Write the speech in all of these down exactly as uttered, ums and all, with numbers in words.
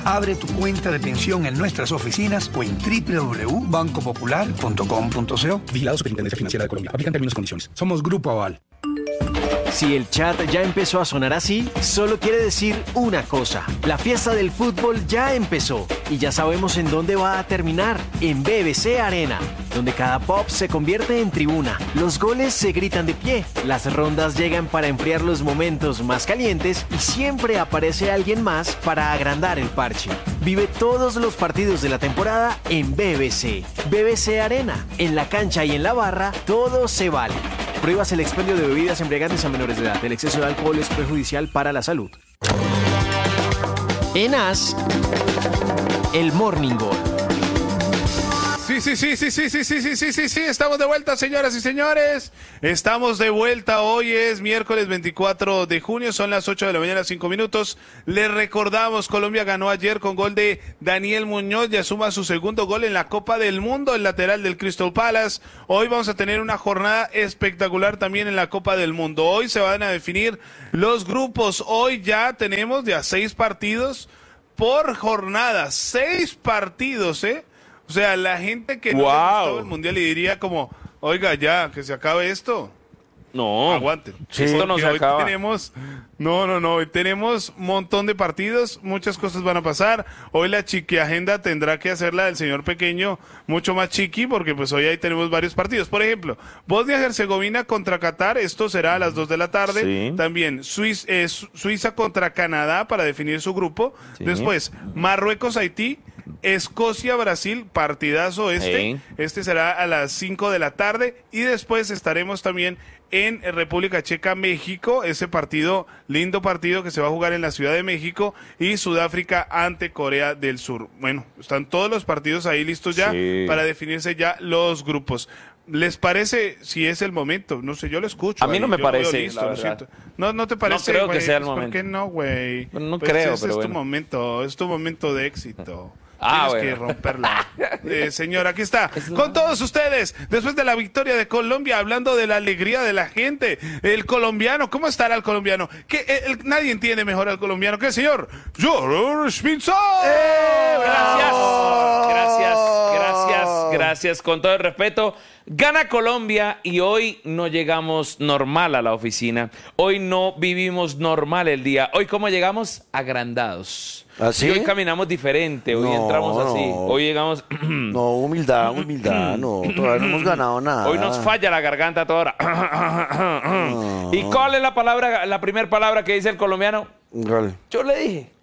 Abre tu cuenta de pensión en nuestras oficinas o en doble u doble u doble u punto banco popular punto com punto co. Vigilado Superintendencia Financiera de Colombia. Aplican términos y condiciones. Somos Grupo Aval. Si el chat ya empezó a sonar así, solo quiere decir una cosa. La fiesta del fútbol ya empezó y ya sabemos en dónde va a terminar, en B B C Arena, donde cada pop se convierte en tribuna. Los goles se gritan de pie, las rondas llegan para enfriar los momentos más calientes y siempre aparece alguien más para agrandar el parche. Vive todos los partidos de la temporada en B B C. B B C Arena, en la cancha y en la barra, todo se vale. Prohíbas el expendio de bebidas embriagantes a menores de edad. El exceso de alcohol es perjudicial para la salud. En As, el Morning Gol. Sí, sí, sí, sí, sí, sí, sí, sí, sí, sí, sí, estamos de vuelta, señoras y señores. Estamos de vuelta, hoy es miércoles veinticuatro de junio, son las ocho de la mañana, cinco minutos. Les recordamos, Colombia ganó ayer con gol de Daniel Muñoz, ya suma su segundo gol en la Copa del Mundo, el lateral del Crystal Palace. Hoy vamos a tener una jornada espectacular también en la Copa del Mundo. Hoy se van a definir los grupos, hoy ya tenemos ya seis partidos por jornada, seis partidos, ¿eh? O sea, la gente que no wow. le gustó el Mundial y diría como, oiga, ya, que se acabe esto. No. Aguanten. Sí, esto no se hoy acaba. Tenemos, no, no, no, hoy tenemos un montón de partidos, muchas cosas van a pasar. Hoy la chiqui agenda tendrá que hacerla del señor pequeño mucho más chiqui, porque pues hoy ahí tenemos varios partidos. Por ejemplo, Bosnia y Herzegovina contra Qatar, esto será a las dos de la tarde. Sí. También Suiza, eh, Suiza contra Canadá para definir su grupo. Sí. Después, Marruecos-Haití. Escocia-Brasil, partidazo este, hey. Este será a las cinco de la tarde y después estaremos también en República Checa-México, ese partido, lindo partido que se va a jugar en la Ciudad de México y Sudáfrica ante Corea del Sur. Bueno, están todos los partidos ahí listos ya sí. para definirse ya los grupos. ¿Les parece si es el momento? No sé, yo lo escucho. A mí ahí. no me yo parece, listo, la verdad. No, no te parece, No creo güey? que sea el pues, momento. ¿por qué no, güey? No, no pues creo, ese pero es bueno. tu momento, es tu momento de éxito. Ah, Tienes bueno. que romperla. Eh, señor, aquí está, con todos ustedes, después de la victoria de Colombia, hablando de la alegría de la gente, el colombiano, ¿cómo estará el colombiano? Que el, el, nadie entiende mejor al colombiano que el señor George Pinzón. ¡Eh! Gracias, gracias, gracias, gracias, con todo el respeto. Gana Colombia y hoy no llegamos normal a la oficina. Hoy no vivimos normal el día. Hoy, ¿cómo llegamos? Agrandados. ¿Así? Y hoy caminamos diferente, hoy no, entramos así, no. hoy llegamos... No, humildad, humildad, no, todavía no hemos ganado nada. Hoy nos falla la garganta toda hora. No. ¿Y cuál es la palabra, la primera palabra que dice el colombiano? ¿Cuál? Yo le dije.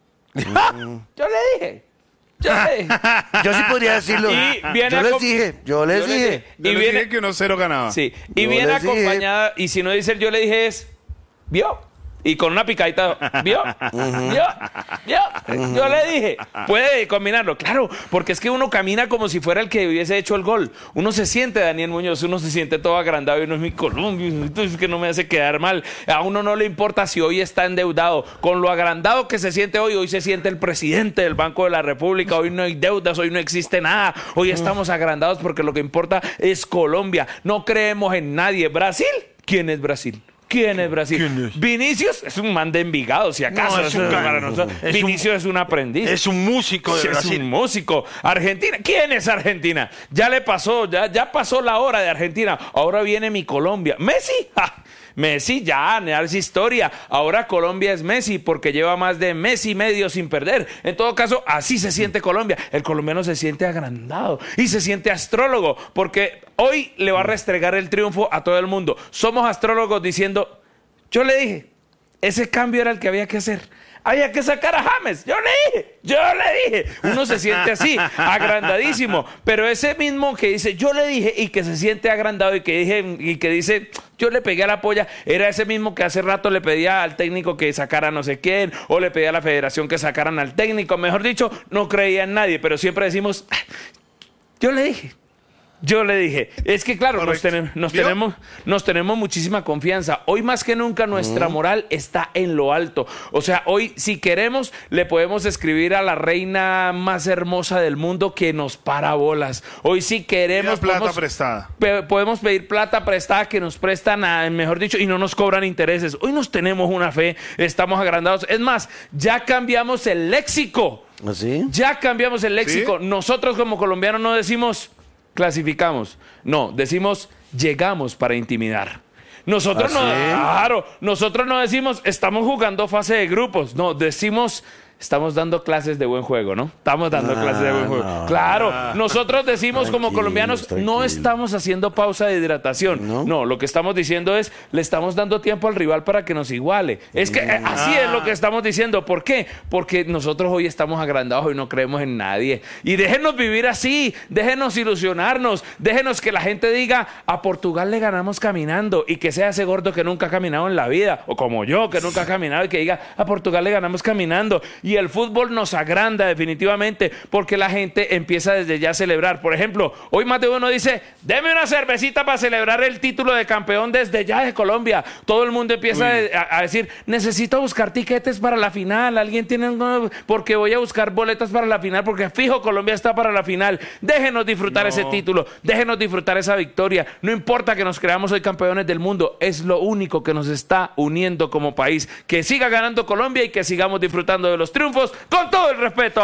Yo le dije. Yo le dije. Yo sí podría decirlo. Y viene yo les dije, yo les yo dije. Yo y les viene, dije que uno cero ganaba. Sí, y yo viene les acompañada, dije. y si no dice el yo le dije es, ¿vio? Y con una picadita, ¿vio? Uh-huh. ¿Vio? ¿Vio? Uh-huh. Yo le dije, puede combinarlo, claro, porque es que uno camina como si fuera el que hubiese hecho el gol. Uno se siente, Daniel Muñoz, uno se siente todo agrandado y uno es mi Colombia, es que no me hace quedar mal. A uno no le importa si hoy está endeudado. Con lo agrandado que se siente hoy, hoy se siente el presidente del Banco de la República, hoy no hay deudas, hoy no existe nada. Hoy estamos agrandados porque lo que importa es Colombia. No creemos en nadie. ¿Brasil? ¿Quién es Brasil? ¿Quién es Brasil? ¿Quién es? Vinicius es un man de Envigado, si acaso. No, es un cámara, no, es Vinicius un, es un aprendiz. Es un músico de sí, Brasil. Es un músico. Argentina. ¿Quién es Argentina? Ya le pasó, ya, ya pasó la hora de Argentina. Ahora viene mi Colombia. ¿Messi? ¡Ja! Messi ya, es historia. Ahora Colombia es Messi porque lleva más de mes y medio sin perder. En todo caso, así se siente Colombia. El colombiano se siente agrandado y se siente astrólogo porque hoy le va a restregar el triunfo a todo el mundo. Somos astrólogos diciendo, yo le dije, ese cambio era el que había que hacer. Había que sacar a James. Yo le dije, yo le dije. Uno se siente así, agrandadísimo. Pero ese mismo que dice, yo le dije, y que se siente agrandado y que, dije, y que dice, yo le pegué a la polla, era ese mismo que hace rato le pedía al técnico que sacara no sé quién, o le pedía a la federación que sacaran al técnico. Mejor dicho, no creía en nadie, pero siempre decimos, yo le dije. Yo le dije, es que claro, nos, ten, nos, tenemos, nos tenemos muchísima confianza. Hoy más que nunca nuestra moral está en lo alto. O sea, hoy si queremos le podemos escribir a la reina más hermosa del mundo que nos para bolas. Hoy si queremos... plata podemos, prestada. Pe- podemos pedir plata prestada que nos prestan, a, mejor dicho, y no nos cobran intereses. Hoy nos tenemos una fe, estamos agrandados. Es más, ya cambiamos el léxico. ¿Así? Ya cambiamos el léxico. ¿Sí? Nosotros como colombianos no decimos clasificamos. No, decimos llegamos para intimidar. Nosotros ¿Ah, no, sí? claro, nosotros no decimos estamos jugando fase de grupos. No, decimos estamos dando clases de buen juego, ¿no? Estamos dando No, clases de buen juego. no, Claro, no. nosotros decimos como Tranquilos, colombianos, no tranquilos. estamos haciendo pausa de hidratación. ¿No? No, lo que estamos diciendo es, le estamos dando tiempo al rival para que nos iguale. Es que eh, así es lo que estamos diciendo. ¿Por qué? Porque nosotros hoy estamos agrandados y no creemos en nadie. Y déjenos vivir así, déjenos ilusionarnos, déjenos que la gente diga, a Portugal le ganamos caminando, y que sea ese gordo que nunca ha caminado en la vida, o como yo, que nunca ha caminado, y que diga, a Portugal le ganamos caminando. Y el fútbol nos agranda definitivamente, porque la gente empieza desde ya a celebrar. Por ejemplo, hoy más de uno dice, deme una cervecita para celebrar el título de campeón desde ya de Colombia. Todo el mundo empieza a, a decir, necesito buscar tiquetes para la final, alguien tiene un... porque voy a buscar boletas para la final, porque fijo Colombia está para la final. Déjenos disfrutar No. ese título, déjenos disfrutar esa victoria. No importa que nos creamos hoy campeones del mundo, es lo único que nos está uniendo como país. Que siga ganando Colombia y que sigamos disfrutando de los triunfos con todo el respeto.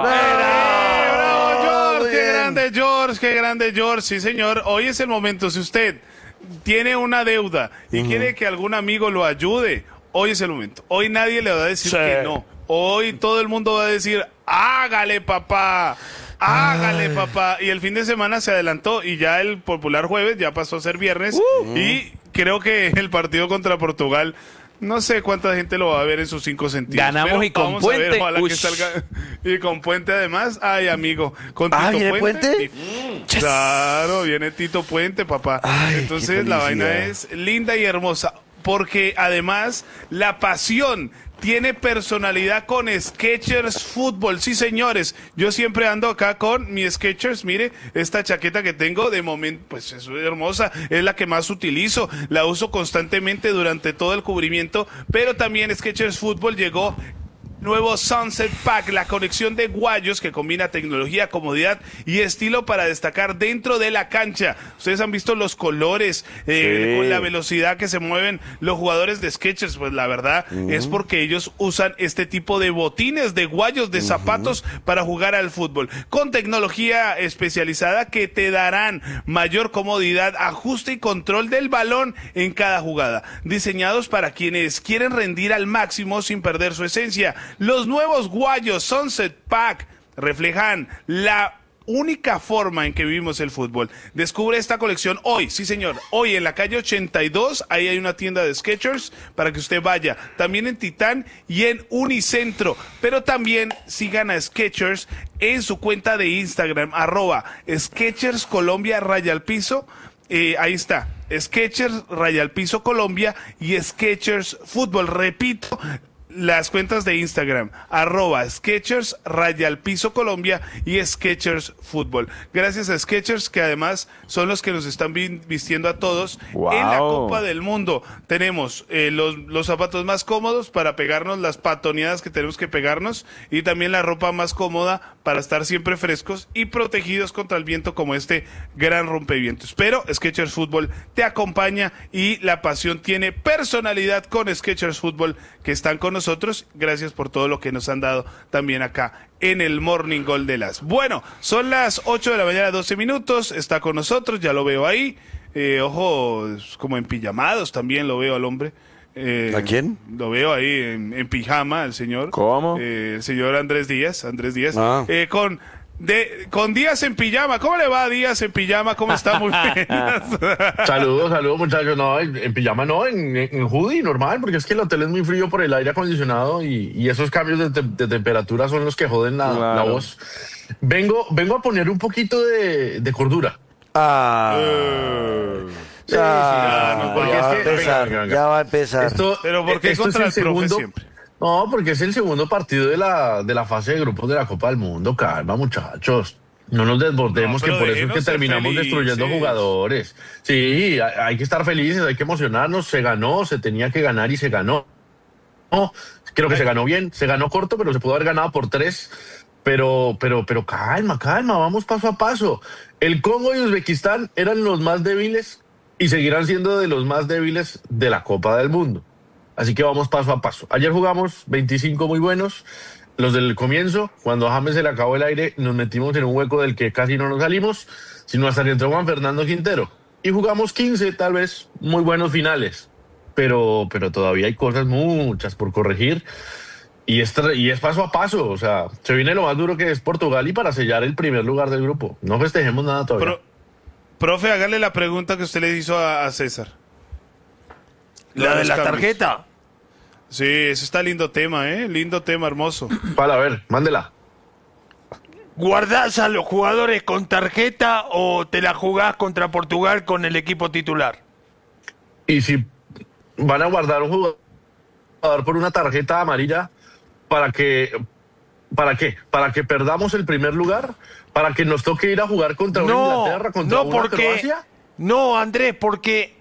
¡Eh, bravo, George! Muy ¡Qué bien. grande George! ¡Qué grande George! Sí, señor. Hoy es el momento. Si usted tiene una deuda y quiere que algún amigo lo ayude, hoy es el momento. Hoy nadie le va a decir Sí. que no. Hoy todo el mundo va a decir, hágale, papá. Hágale, papá. Y el fin de semana se adelantó y ya el popular jueves ya pasó a ser viernes. Y creo que el partido contra Portugal, no sé cuánta gente lo va a ver en sus cinco sentidos. Ganamos pero y con vamos a ver, puente. ojalá que Uy. salga. Y con puente además. Ay, amigo. Con Ah, Tito ¿viene Puente? y- Claro, viene Tito Puente, papá. Ay, qué Entonces la vaina felicidad. es linda y hermosa. Porque además la pasión tiene personalidad con Skechers Fútbol. Sí, señores, yo siempre ando acá con mi Skechers. Mire, esta chaqueta que tengo de momento, pues es hermosa, es la que más utilizo, la uso constantemente durante todo el cubrimiento, pero también Skechers Fútbol llegó nuevo Sunset Pack, la colección de guayos que combina tecnología, comodidad y estilo para destacar dentro de la cancha. Ustedes han visto los colores, eh, Sí. con la velocidad que se mueven los jugadores de Skechers. Pues la verdad es porque ellos usan este tipo de botines, de guayos, de zapatos para jugar al fútbol. Con tecnología especializada que te darán mayor comodidad, ajuste y control del balón en cada jugada. Diseñados para quienes quieren rendir al máximo sin perder su esencia. Los nuevos guayos Sunset Pack reflejan la única forma en que vivimos el fútbol. Descubre esta colección hoy, sí señor, hoy en la calle ochenta y dos, ahí hay una tienda de Skechers para que usted vaya. También en Titán y en Unicentro, pero también sigan a Skechers en su cuenta de Instagram, arroba Skechers Colombia raya al piso. Eh, ahí está, Skechers raya al piso Colombia y Skechers Fútbol. Repito, las cuentas de Instagram, arroba Skechers, raya al piso Colombia y Skechers Fútbol. Gracias a Skechers, que además son los que nos están vi- vistiendo a todos Wow. en la Copa del Mundo. Tenemos eh, los, los zapatos más cómodos para pegarnos las patoneadas que tenemos que pegarnos y también la ropa más cómoda para estar siempre frescos y protegidos contra el viento como este gran rompevientos. Pero Skechers Fútbol te acompaña y la pasión tiene personalidad con Skechers Fútbol, que están con nosotros. Gracias por todo lo que nos han dado también acá en el Morning Gol de las. Bueno, son las ocho de la mañana, doce minutos. Está con nosotros, ya lo veo ahí. Eh, ojo, es como en pijamados también lo veo al hombre. Eh, ¿A quién? Lo veo ahí en, en pijama, el señor. ¿Cómo? Eh, el señor Andrés Díaz, Andrés Díaz. Ah. Eh, con... De, con Díaz en pijama. ¿Cómo le va a Díaz en pijama? ¿Cómo está? Muy bien. Saludos, saludos muchachos. No, en, en pijama no, en, en hoodie normal, porque es que el hotel es muy frío por el aire acondicionado y, y esos cambios de, te- de temperatura son los que joden la, Claro. la voz. Vengo, vengo a poner un poquito de, de cordura. Ah, Sí, ah, sí, no, porque ya es va a que- empezar, venga, venga. ya va a empezar. Esto, Pero ¿por qué esto contra es el profe segundo, siempre? No, porque es el segundo partido de la, de la fase de grupos de la Copa del Mundo. Calma, muchachos. No nos desbordemos, No, que pero por eso es déjenos que ser terminamos destruyendo felices. jugadores. Sí, hay, hay que estar felices, hay que emocionarnos. Se ganó, se tenía que ganar y se ganó. No, creo que se ganó bien, se ganó corto, pero se pudo haber ganado por tres. Pero, pero, pero calma, calma, vamos paso a paso. El Congo y Uzbekistán eran los más débiles y seguirán siendo de los más débiles de la Copa del Mundo. Así que vamos paso a paso. Ayer jugamos veinticinco muy buenos. los del comienzo, cuando a James se le acabó el aire, nos metimos en un hueco del que casi no nos salimos, sino hasta que entró Juan Fernando Quintero. Y jugamos quince, tal vez, muy buenos finales. Pero, pero todavía hay cosas muchas por corregir. Y es, y es paso a paso. O sea, se viene lo más duro que es Portugal y para sellar el primer lugar del grupo. No festejemos nada todavía. Pro, profe, hágale la pregunta que usted le hizo a, a César. La de los la cambios. tarjeta. Sí, eso está lindo tema, ¿eh? Lindo tema, hermoso. Para, a ver, mándela. ¿Guardás a los jugadores con tarjeta o te la jugás contra Portugal con el equipo titular? Y si van a guardar un jugador por una tarjeta amarilla, ¿para que, ¿para qué? ¿Para que perdamos el primer lugar? ¿Para que nos toque ir a jugar contra una No, Inglaterra, contra no una porque, Croacia? no, Andrés, porque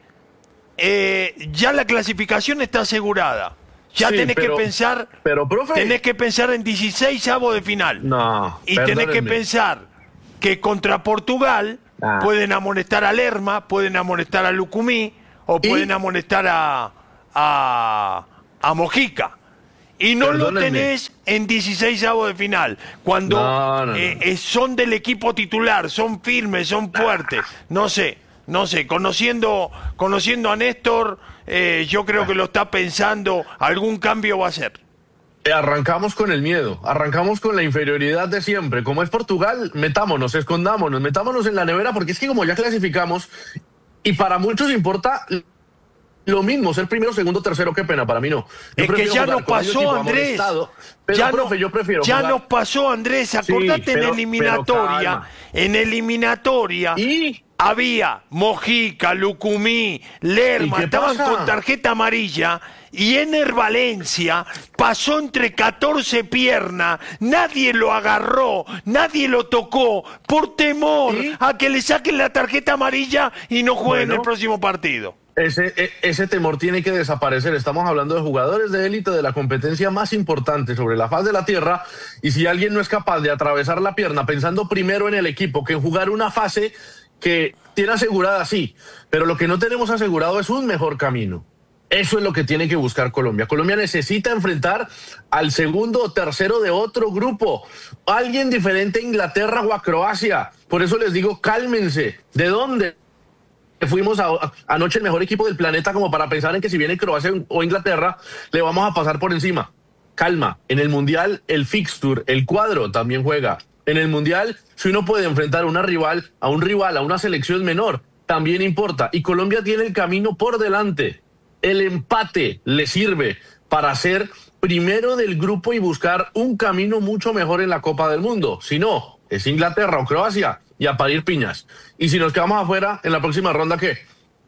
eh, ya la clasificación está asegurada. Ya Sí, tenés pero- que pensar, Pero, profe... tenés que pensar en dieciséis avos de final. No, Y tenés que perdónenme. pensar que contra Portugal Ah. pueden amonestar a Lerma, pueden amonestar a Lucumí o ¿Y? pueden amonestar a, a, a Mojica. Y no lo Perdónenme. tenés en dieciséis avos de final. Cuando No, no, no. eh, eh, son del equipo titular, son firmes, son fuertes. No sé, no sé. Conociendo, conociendo a Néstor, eh, yo creo que lo está pensando. Algún cambio va a hacer. Eh, Arrancamos con el miedo, arrancamos con la inferioridad de siempre. Como es Portugal, metámonos, escondámonos, metámonos en la nevera, porque es que como ya clasificamos, y para muchos importa lo mismo, ser primero, segundo, tercero, qué pena, para mí no. Yo Es que prefiero ya jugar nos con ellos y pasó, con Andrés. amonestado, Pero, ya profe, no- yo prefiero ya jugar. nos pasó, Andrés. Acordate pero- en eliminatoria. pero En eliminatoria. ¿Y? Había Mojica, Lucumí, Lerma, ¿Y qué estaban pasa? con tarjeta amarilla y Ener Valencia pasó entre catorce piernas, nadie lo agarró, nadie lo tocó por temor ¿Y? a que le saquen la tarjeta amarilla y no juegue en Bueno. el próximo partido. Ese, e- ese temor tiene que desaparecer. Estamos hablando de jugadores de élite de la competencia más importante sobre la faz de la tierra. Y si alguien no es capaz de atravesar la pierna pensando primero en el equipo que en jugar una fase que tiene asegurada, sí, pero lo que no tenemos asegurado es un mejor camino. Eso es lo que tiene que buscar Colombia. Colombia necesita enfrentar al segundo o tercero de otro grupo. Alguien diferente a Inglaterra o a Croacia. Por eso les digo, cálmense. ¿De dónde? Fuimos a, a- anoche el mejor equipo del planeta como para pensar en que si viene Croacia o Inglaterra, le vamos a pasar por encima. Calma. En el Mundial, el fixture, el cuadro también juega. En el Mundial, si uno puede enfrentar a una rival, a un rival, a una selección menor, también importa. Y Colombia tiene el camino por delante. El empate le sirve para ser primero del grupo y buscar un camino mucho mejor en la Copa del Mundo. Si no, es Inglaterra o Croacia y a parir piñas. Y si nos quedamos afuera, en la próxima ronda, ¿qué?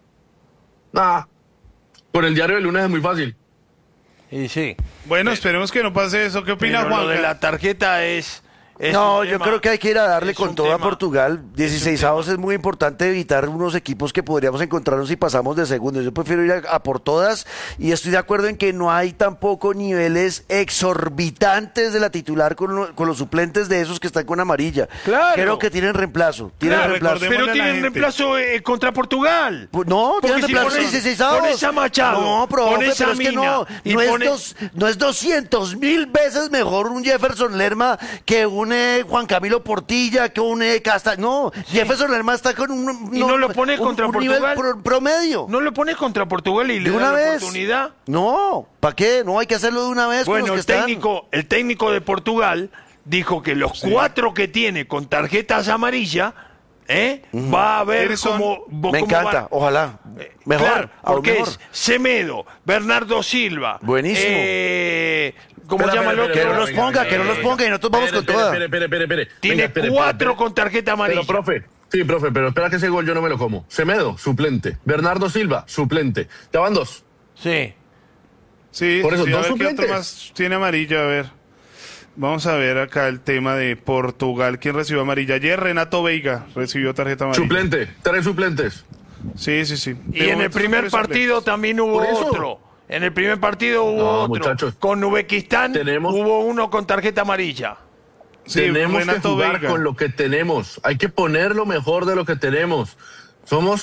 Nada. Con el diario de lunes es muy fácil. Y sí. Bueno, esperemos que no pase eso. ¿Qué opina Pero lo Juan? de la tarjeta es... es No, un yo tema- creo que hay que ir a darle es con un todo a tema- Portugal. dieciseisavos es muy importante evitar unos equipos que podríamos encontrarnos si pasamos de segundos. Yo prefiero ir a, a por todas y estoy de acuerdo en que no hay tampoco niveles exorbitantes de la titular con, lo- con los suplentes de esos que están con amarilla. Claro. Creo que tienen reemplazo. Tienen Claro, reemplazo. recordemos- Pero Démosle a la tienen gente. reemplazo eh, contra Portugal. Pues no, Porque tienen si reemplazo pones- dieciseisavos. pones a Machado, No, profe, pones a pero es que no, Mina y no, es pones- dos- no es doscientos mil veces mejor un Jefferson Lerma que un eh, Juan Camilo Portilla, que un eh, Casta. No, Jefferson Lerma está con un, ¿Y no lo pones un- contra un nivel Portugal? pro- promedio. ¿No lo pones contra Portugal y le de das una la vez. oportunidad? No, ¿para qué? No hay que hacerlo de una vez con Bueno, los el que están. técnico, el técnico de Portugal dijo que los cuatro que tiene con tarjetas amarillas, ¿eh? va a ver ¿Quiénes son? cómo, cómo Me encanta, van- ojalá. Mejor, Claro, aún porque mejor. es Semedo, Bernardo Silva. Buenísimo. eh, ¿Cómo Espera, se llama el espera, otro? Que no los venga, ponga, venga, que no los venga. ponga y nosotros vamos Espere, con toda. espere, espere, espere, espere. Tiene Venga, espere, cuatro espere, espere. con tarjeta amarilla. Pero, profe, sí, profe, pero espera que ese gol yo no me lo como. Semedo, suplente. Bernardo Silva, suplente. Ya van dos. Sí. Sí, Por eso, sí, a dos ver qué otro suplentes. más tiene amarilla, a ver. Vamos a ver acá el tema de Portugal. ¿Quién recibió amarilla? Ayer Renato Veiga recibió tarjeta amarilla. Suplente, tres suplentes. Sí, sí, sí. Y De en el momento son primer tres partido suplentes. también hubo Por eso. otro. En el primer partido hubo No, otro. muchachos. Con Uzbekistán Tenemos- hubo uno con tarjeta amarilla. Sí, tenemos que Renato jugar Veiga. con lo que tenemos. Hay que poner lo mejor de lo que tenemos. Somos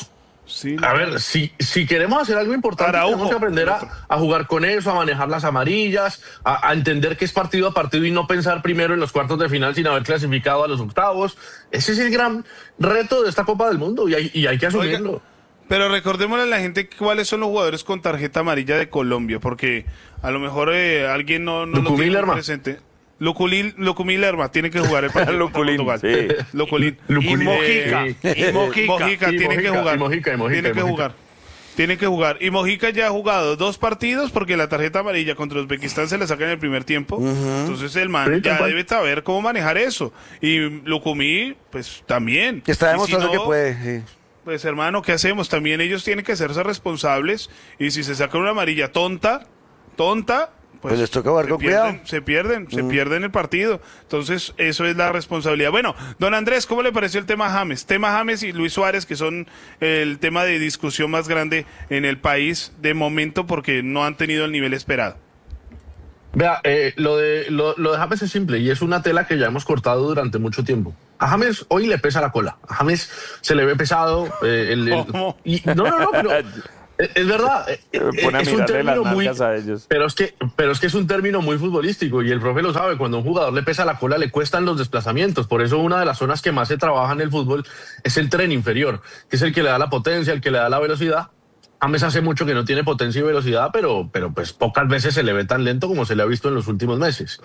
Sí, A ver, si, si queremos hacer algo importante, Araujo. tenemos que aprender a, a jugar con eso, a manejar las amarillas, a, a entender que es partido a partido y no pensar primero en los cuartos de final sin haber clasificado a los octavos. Ese es el gran reto de esta Copa del Mundo y hay, y hay que asumirlo. Oiga, pero recordémosle a la gente cuáles son los jugadores con tarjeta amarilla de Colombia, porque a lo mejor eh, alguien no, no lo Lucumí tiene Lerma. presente. Lucumí Lucumí Lerma tiene que jugar el partido contra Lucumí, Portugal. sí. Lucumí. Y Mojica. Eh, Y Mojica. Mojica Y tiene que Mojica, jugar. y Mojica, y Mojica, tiene y que Mojica. jugar. Tiene que jugar. Y Mojica ya ha jugado dos partidos porque la tarjeta amarilla contra Uzbekistán se la saca en el primer tiempo. Entonces el man Sí, ya tal debe saber cómo manejar eso. Y Lucumí, pues también. Que está Y si demostrando no, que puede. Sí. Pues hermano, ¿qué hacemos? También ellos tienen que hacerse responsables. Y si se sacan una amarilla tonta, tonta, pues, Pues les toca jugar se con pierden, cuidado. se pierden, se pierden el partido. Entonces, eso es la responsabilidad. Bueno, don Andrés, ¿cómo le pareció el tema James? Tema James y Luis Suárez, que son el tema de discusión más grande en el país de momento porque no han tenido el nivel esperado. Vea, eh, lo, de, lo, lo de James es simple y es una tela que ya hemos cortado durante mucho tiempo. A James hoy le pesa la cola. A James se le ve pesado. Eh, el, el- ¿Cómo? y, no, no, no, pero es, es verdad. eh, Me pone a es un mirarle las término muy. nalgas a ellos. Pero es, que, pero es que es un término muy futbolístico y el profe lo sabe. Cuando a un jugador le pesa la cola, le cuestan los desplazamientos. Por eso, una de las zonas que más se trabaja en el fútbol es el tren inferior, que es el que le da la potencia, el que le da la velocidad. James hace mucho que no tiene potencia y velocidad, pero, pero pues pocas veces se le ve tan lento como se le ha visto en los últimos meses.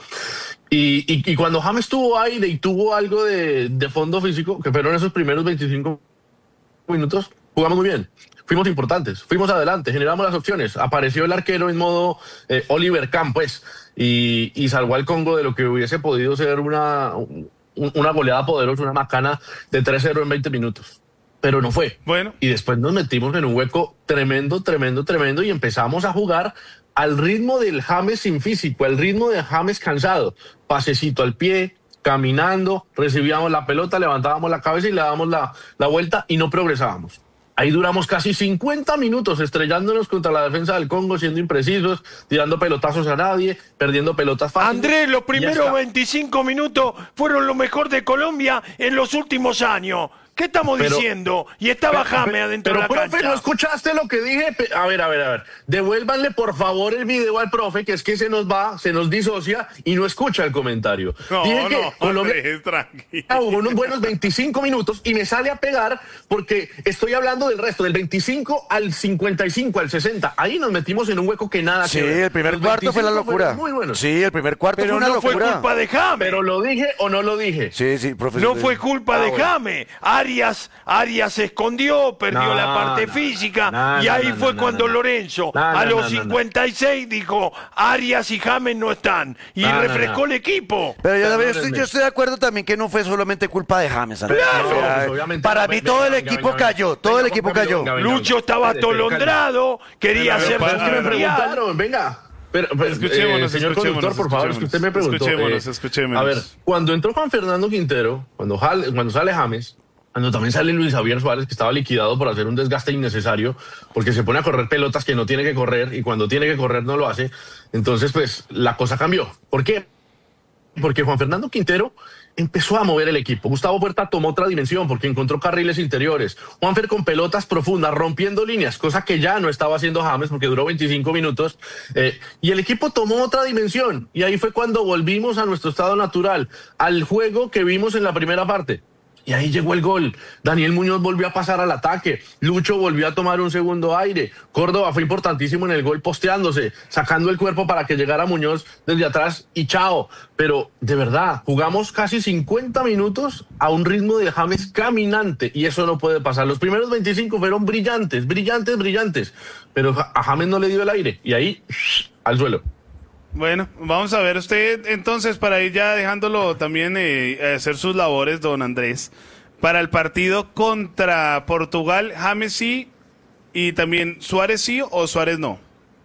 Y, y, y cuando James tuvo aire y tuvo algo de, de fondo físico, que fueron esos primeros veinticinco minutos, jugamos muy bien. Fuimos importantes, fuimos adelante, generamos las opciones. Apareció el arquero en modo eh, Oliver Kahn, pues, y, y salvó al Congo de lo que hubiese podido ser una, un- una goleada poderosa, una macana de tres cero en veinte minutos. Pero no fue. Bueno. Y después nos metimos en un hueco tremendo, tremendo, tremendo y empezamos a jugar al ritmo del James sin físico, al ritmo del James cansado. Pasecito al pie, caminando, recibíamos la pelota, levantábamos la cabeza y le dábamos la, la vuelta y no progresábamos. Ahí duramos casi cincuenta minutos estrellándonos contra la defensa del Congo, siendo imprecisos, tirando pelotazos a nadie, perdiendo pelotas fáciles. Andrés, los Y ya primeros está. veinticinco minutos fueron lo mejor de Colombia en los últimos años. ¿Qué estamos Pero- diciendo? Y estaba James adentro Pero, de la profe, cancha. ¿no escuchaste lo que dije? Pe- A ver, a ver, a ver. Devuélvanle, por favor, el video al profe, que es que se nos va, se nos disocia y no escucha el comentario. No, Dije que no, Colombia Andrés, tranquilo. jugó unos buenos veinticinco minutos y me sale a pegar porque estoy hablando del resto, del veinticinco al cincuenta y cinco, al sesenta. Ahí nos metimos en un hueco que nada Sí, que ver. el primer Los cuarto fue la veinticinco locura. fueron Muy bueno. Sí, el primer cuarto Pero fue una no fue locura. culpa de James. Pero lo dije o no lo dije. Sí, sí, profesor. No fue culpa Ah, de bueno. James. Arias, Arias se escondió, perdió No, la parte no, física. no, y no, ahí no, fue no, cuando no. Lorenzo, No, a no, los no, no, no. cincuenta y seis, dijo: Arias y James no están. Y No, no, refrescó no. el equipo. Pero yo, también Perdónenme. estoy, yo estoy de acuerdo también que no fue solamente culpa de James. Andrés. Claro. O sea, Pues, obviamente, para no, mí venga, todo el venga, equipo venga, venga. cayó, todo Venga, el equipo venga, cayó. venga, venga, Lucho venga. estaba Espere, espere, atolondrado, quería Pero, ser pero, Pero es que me Mundial. preguntaron, venga. Pero, pero, Escuchémonos, eh, señor escuchémonos, conductor, por favor, es que usted me preguntó. escuchémonos, eh, escuchémonos. A ver, cuando entró Juan Fernando Quintero, cuando, jale- cuando sale James, cuando también sale Luis Javier Suárez, que estaba liquidado por hacer un desgaste innecesario, porque se pone a correr pelotas que no tiene que correr y cuando tiene que correr no lo hace, entonces pues la cosa cambió. ¿Por qué? Porque Juan Fernando Quintero empezó a mover el equipo. Gustavo Puerta tomó otra dimensión porque encontró carriles interiores. Juanfer con pelotas profundas, rompiendo líneas, cosa que ya no estaba haciendo James porque duró veinticinco minutos. Eh, y el equipo tomó otra dimensión. Y ahí fue cuando volvimos a nuestro estado natural, al juego que vimos en la primera parte. Y ahí llegó el gol. Daniel Muñoz volvió a pasar al ataque. Lucho volvió a tomar un segundo aire. Córdoba fue importantísimo en el gol posteándose, sacando el cuerpo para que llegara Muñoz desde atrás y chao. Pero de verdad, jugamos casi cincuenta minutos a un ritmo de James caminante y eso no puede pasar. Los primeros veinticinco fueron brillantes, brillantes, brillantes. Pero a James no le dio el aire y ahí al suelo. Bueno, vamos a ver usted entonces para ir ya dejándolo también eh, hacer sus labores, don Andrés. Para el partido contra Portugal, James sí y también Suárez sí o Suárez no.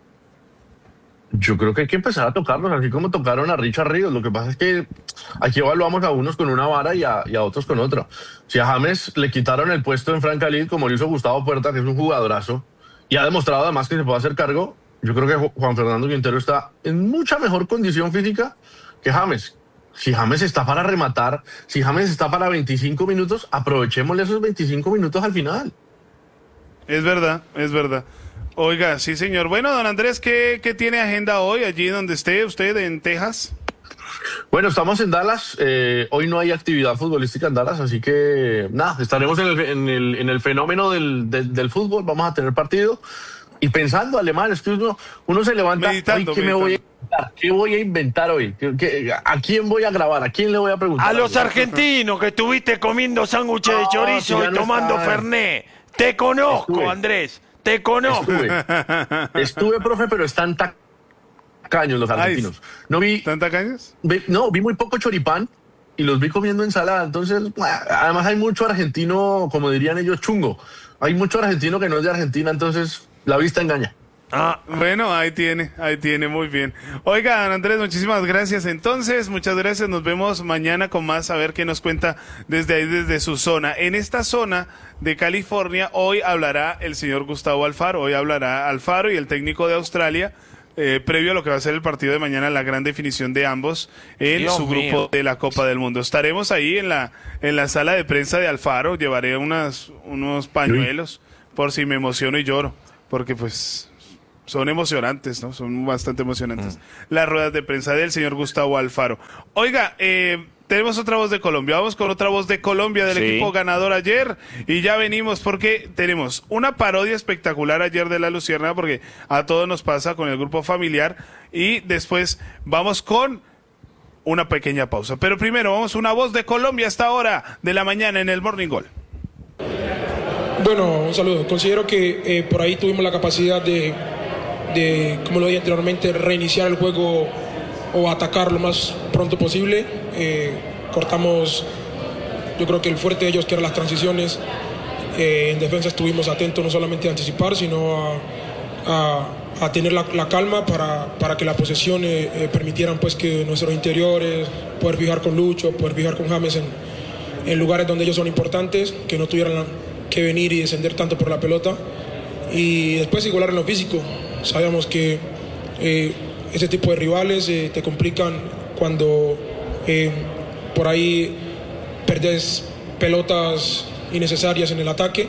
Yo creo que hay que empezar a tocarlos, así como tocaron a Richard Ríos. Lo que pasa es que aquí evaluamos a unos con una vara y a, y a otros con otra. Si a James le quitaron el puesto en Franca Lid, como lo hizo Gustavo Puerta, que es un jugadorazo, y ha demostrado además que se puede hacer cargo, yo creo que Juan Fernando Quintero está en mucha mejor condición física que James. Si James está para rematar, si James está para veinticinco minutos, aprovechémosle esos veinticinco minutos al final. Es verdad, es verdad. Oiga, sí señor. Bueno, don Andrés, ¿qué, qué tiene agenda hoy allí donde esté usted en Texas? Bueno, estamos en Dallas. Eh, hoy no hay actividad futbolística en Dallas, así que nada, estaremos en el, en el, en el fenómeno del, del, del fútbol. Vamos a tener partido. Y pensando, Alemán, es que uno, uno se levanta. Meditando, hoy, ¿qué me voy a inventar? ¿Qué voy a inventar hoy? ¿Qué, qué, ¿A quién voy a grabar? ¿A quién le voy a preguntar? A los argentinos que estuviste comiendo sándwiches de No, chorizo si ya y no tomando están. Fernet. Te conozco, Estuve. Andrés. Te conozco. Estuve, estuve, profe, pero están tacaños los argentinos. No vi, ¿Tanta cañas? vi- no, vi muy poco choripán y los vi comiendo ensalada. Entonces, además hay mucho argentino, como dirían ellos, chungo. Hay mucho argentino que no es de Argentina, entonces la vista engaña. Ah, Bueno, ahí tiene, ahí tiene, muy bien. Oiga, don Andrés, muchísimas gracias. Entonces, muchas gracias. Nos vemos mañana con más, a ver qué nos cuenta desde ahí, desde su zona. En esta zona de California, hoy hablará el señor Gustavo Alfaro. Hoy hablará Alfaro y el técnico de Australia, eh, previo a lo que va a ser el partido de mañana, la gran definición de ambos en Dios su grupo mío. de la Copa del Mundo. Estaremos ahí en la, en la sala de prensa de Alfaro. Llevaré unas, unos pañuelos por si me emociono y lloro, porque pues son emocionantes, ¿no? Son bastante emocionantes. Las ruedas de prensa del señor Gustavo Alfaro. Oiga, eh, tenemos otra voz de Colombia. Vamos con otra voz de Colombia del Sí. equipo ganador ayer. Y ya venimos porque tenemos una parodia espectacular ayer de La Luciérnaga, porque a todos nos pasa con el grupo familiar. Y después vamos con una pequeña pausa. Pero primero vamos a una voz de Colombia hasta ahora de la mañana en el Morning Goal. Bueno, un saludo. Considero que eh, por ahí tuvimos la capacidad de, de, como lo dije anteriormente, reiniciar el juego o atacar lo más pronto posible. Eh, cortamos, yo creo que el fuerte de ellos, que eran las transiciones. Eh, en defensa estuvimos atentos no solamente a anticipar, sino a, a, a tener la, la calma para, para que la posesión eh, eh, permitieran pues que nuestros interiores, poder fijar con Lucho, poder fijar con James en, en lugares donde ellos son importantes, que no tuvieran la, que venir y descender tanto por la pelota, y después igualar en lo físico. Sabíamos que eh, ese tipo de rivales eh, te complican cuando eh, por ahí perdés pelotas innecesarias en el ataque,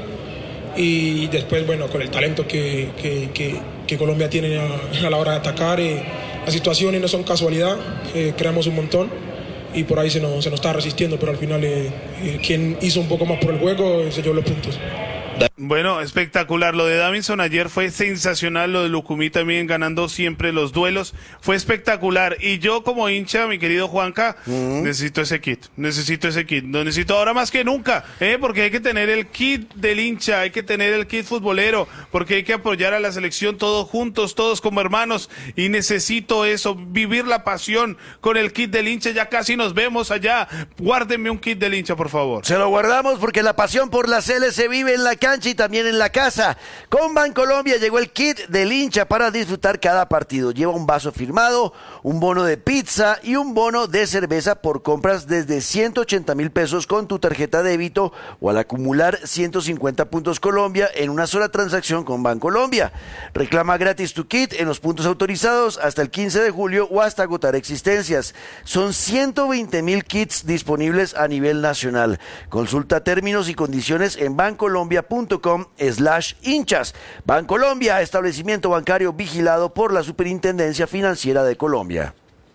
y después, bueno, con el talento que, que, que, que Colombia tiene a, a la hora de atacar, eh, las situaciones no son casualidad, eh, creamos un montón y por ahí se nos, se nos está resistiendo, pero al final eh, eh, quien hizo un poco más por el juego eh, se llevó los puntos. Bueno, espectacular. Lo de Davinson ayer fue sensacional. Lo de Lucumí también ganando siempre los duelos. Fue espectacular. Y yo como hincha, mi querido Juanca, uh-huh. necesito ese kit. Necesito ese kit. Lo necesito ahora más que nunca. ¿eh? Porque hay que tener el kit del hincha. Hay que tener el kit futbolero. Porque hay que apoyar a la selección todos juntos, todos como hermanos. Y necesito eso. Vivir la pasión con el kit del hincha. Ya casi nos vemos allá. Guárdenme un kit del hincha, por favor. Se lo guardamos porque la pasión por la C L se vive en la cancha y también en la casa. Con Bancolombia llegó el kit del hincha para disfrutar cada partido. Lleva un vaso firmado, un bono de pizza y un bono de cerveza por compras desde ciento ochenta mil pesos con tu tarjeta de débito o al acumular ciento cincuenta puntos Colombia en una sola transacción con Bancolombia. Reclama gratis tu kit en los puntos autorizados hasta el quince de julio o hasta agotar existencias. Son ciento veinte mil kits disponibles a nivel nacional. Consulta términos y condiciones en bancolombia punto com slash hinchas. Bancolombia, establecimiento bancario vigilado por la Superintendencia Financiera de Colombia.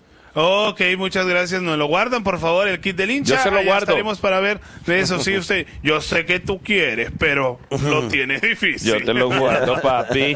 Ok, muchas gracias. Nos lo guardan, por favor, el kit del hincha. Yo se lo Allá guardo. Estaremos para ver de eso. Sí, usted. Yo sé que tú quieres, pero lo tienes difícil. Yo te lo guardo, papi.